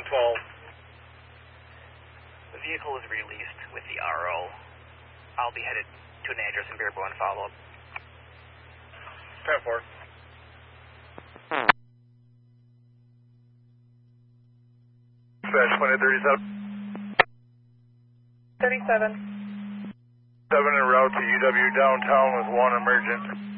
12. The vehicle is released with the RO. I'll be headed to an address in Barebow and follow up. 10-4. Dispatch 2037. 37. 7 en route to UW downtown with 1 emergent.